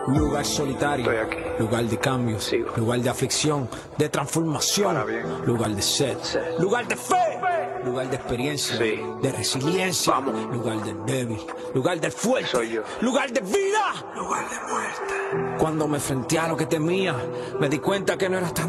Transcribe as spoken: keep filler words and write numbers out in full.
Lugar solitario, Estoy aquí. lugar de cambio, Sigo. lugar de aflicción, de transformación, Para bien. lugar de sed, Sed. lugar de fe, lugar de experiencia, Sí. de resiliencia, Vamos. lugar del débil, lugar del fuerte, Soy yo. lugar de vida, lugar de muerte. Cuando me enfrenté a lo que temía, me di cuenta que no era tan